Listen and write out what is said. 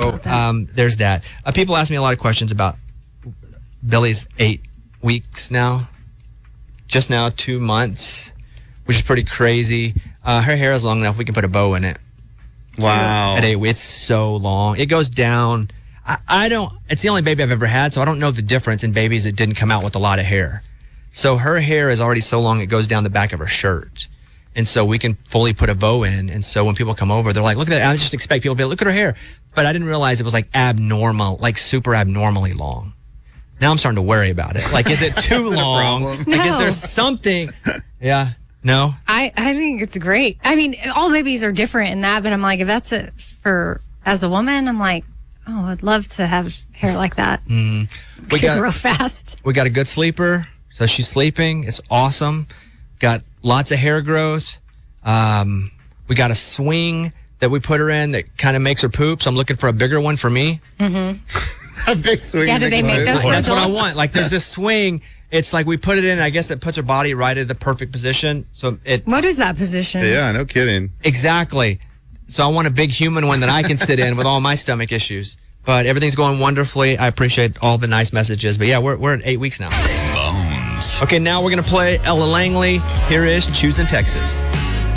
So there's that. People ask me a lot of questions about Billy's 8 weeks now. Just now 2 months, which is pretty crazy. Her hair is long enough we can put a bow in it. Wow. At 8 weeks, it's so long. It goes down. I don't, it's the only baby I've ever had, so I don't know the difference in babies that didn't come out with a lot of hair. So her hair is already so long it goes down the back of her shirt. And so we can fully put a bow in. And so when people come over, they're like, look at that. I just expect people to be like, look at her hair. But I didn't realize it was like abnormal, like super abnormally long. Now I'm starting to worry about it. Like, is it too long? Like, is there something? Yeah. No? I think it's great. I mean, all babies are different in that, but I'm like, if that's it for, as a woman, I'm like, oh, I'd love to have hair like that. We Should grow fast. We got a good sleeper. So she's sleeping. It's awesome. Got lots of hair growth. We got a swing that we put her in that kind of makes her poop. So I'm looking for a bigger one for me. A big swing. Yeah, do they make those for That's what I adults? want. Like, there's this swing. It's like we put it in. I guess it puts her body right at the perfect position. So it What is that position? Yeah, no kidding. exactly. So I want a big human one that I can sit in with all my stomach issues. But everything's going wonderfully. I appreciate all the nice messages. But yeah, we're at 8 weeks now. Bones. Okay, now we're gonna play Ella Langley. Here is Choosing Texas.